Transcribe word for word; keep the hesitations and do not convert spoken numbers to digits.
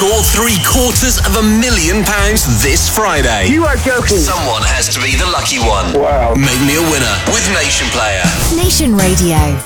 score three quarters of a million pounds this Friday. You are joking. Someone has to be the lucky one. Wow. Make me a winner with Nation Player. Nation Radio.